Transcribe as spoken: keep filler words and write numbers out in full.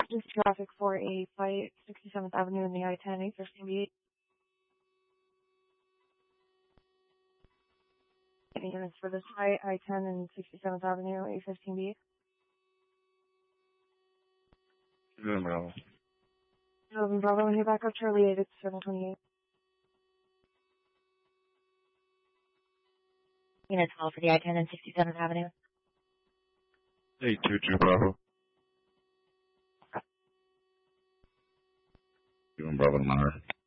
Just traffic for a flight, sixty-seventh Avenue in the I ten, eight fifteen B eight. Any units for this flight, I ten and sixty-seventh Avenue, eight fifteen B eight? Seven Bravo. Seven Bravo, and here back up Charlie eight, it's seven twenty-eight. Unit twelve for the I ten and sixty-seventh Avenue. eight two two Bravo. Seven Bravo to Monitor.